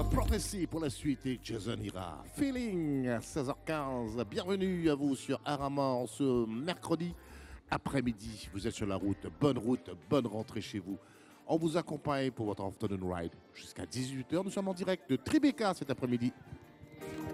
Prophecy pour la suite et Jason ira. Feeling, 16h15. Bienvenue à vous sur Aramor ce mercredi après-midi. Vous êtes sur la route, bonne rentrée chez vous. On vous accompagne pour votre afternoon ride jusqu'à 18h. Nous sommes en direct de Tribeca cet après-midi.